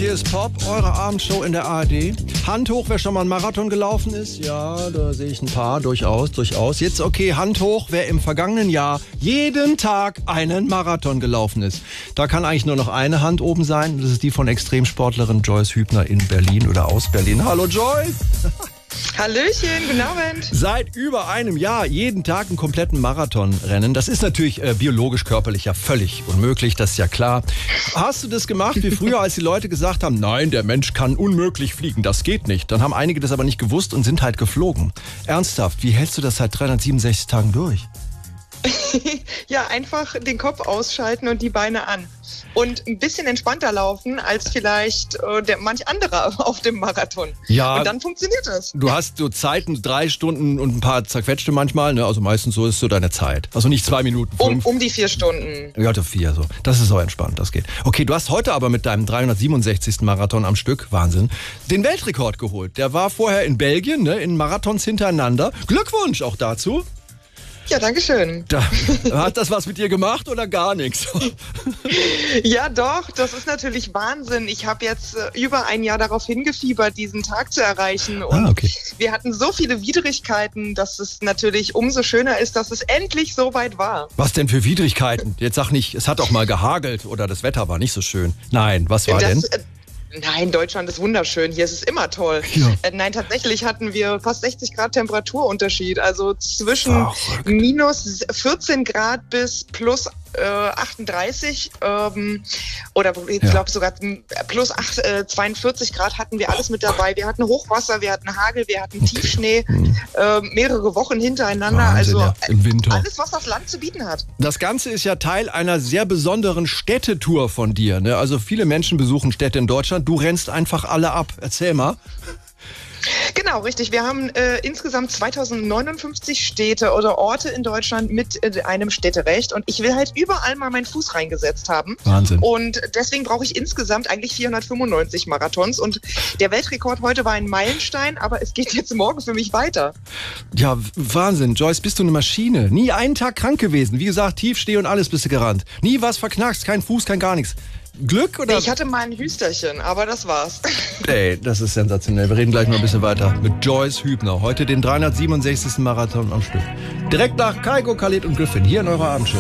hier ist Pop, eure Abendshow in der ARD. Hand hoch, wer schon mal einen Marathon gelaufen ist. Ja, da sehe ich ein paar, durchaus. Jetzt okay, Hand hoch, wer im vergangenen Jahr jeden Tag einen Marathon gelaufen ist. Da kann eigentlich nur noch eine Hand oben sein. Das ist die von Extremsportlerin Joyce Hübner in Berlin oder aus Berlin. Hallo Joyce! Hallöchen, guten Abend. Seit über einem Jahr jeden Tag einen kompletten Marathon rennen. Das ist natürlich biologisch, körperlich ja völlig unmöglich, das ist ja klar. Hast du das gemacht wie früher, als die Leute gesagt haben, nein, der Mensch kann unmöglich fliegen, das geht nicht. Dann haben einige das aber nicht gewusst und sind halt geflogen. Ernsthaft, wie hältst du das seit 367 Tagen durch? Ja, einfach den Kopf ausschalten und die Beine an. Und ein bisschen entspannter laufen als vielleicht manch anderer auf dem Marathon. Ja. Und dann funktioniert das. Du hast so Zeiten, 3 Stunden und ein paar zerquetschte manchmal, ne? Also meistens so ist so deine Zeit. Also nicht 2 Minuten, 5. Um die 4 Stunden. Ja, 4 so. Das ist so entspannt, das geht. Okay, du hast heute aber mit deinem 367. Marathon am Stück, Wahnsinn, den Weltrekord geholt. Der war vorher in Belgien, ne? In Marathons hintereinander. Glückwunsch auch dazu. Ja, danke schön. Hat das was mit dir gemacht oder gar nichts? Ja, doch, das ist natürlich Wahnsinn. Ich habe jetzt über ein Jahr darauf hingefiebert, diesen Tag zu erreichen. Und okay. Wir hatten so viele Widrigkeiten, dass es natürlich umso schöner ist, dass es endlich so weit war. Was denn für Widrigkeiten? Jetzt sag nicht, es hat auch mal gehagelt oder das Wetter war nicht so schön. Nein, was war denn? Nein, Deutschland ist wunderschön. Hier ist es immer toll. Ja. Nein, tatsächlich hatten wir fast 60 Grad Temperaturunterschied. Also zwischen minus 14 Grad bis plus 38 oder ich glaube sogar plus 42 Grad hatten wir alles mit dabei. Wir hatten Hochwasser, wir hatten Hagel, wir hatten Tiefschnee, mehrere Wochen hintereinander. Wahnsinn, also im Winter. Alles, was das Land zu bieten hat. Das Ganze ist ja Teil einer sehr besonderen Städtetour von dir, ne? Also viele Menschen besuchen Städte in Deutschland. Du rennst einfach alle ab. Erzähl mal. Genau, richtig. Wir haben insgesamt 2059 Städte oder Orte in Deutschland mit einem Städterecht und ich will halt überall mal meinen Fuß reingesetzt haben. Wahnsinn. Und deswegen brauche ich insgesamt eigentlich 495 Marathons und der Weltrekord heute war ein Meilenstein, aber es geht jetzt morgen für mich weiter. Ja, Wahnsinn. Joyce, bist du eine Maschine. Nie einen Tag krank gewesen. Wie gesagt, Tiefsteh und alles bist du gerannt. Nie was verknackst, kein Fuß, kein gar nichts. Glück oder? Ich hatte mal ein Hüsterchen, aber das war's. Ey, das ist sensationell. Wir reden gleich noch ein bisschen weiter mit Joyce Hübner. Heute den 367. Marathon am Stück. Direkt nach Kygo, Khaled und Griffin hier in eurer Abendshow.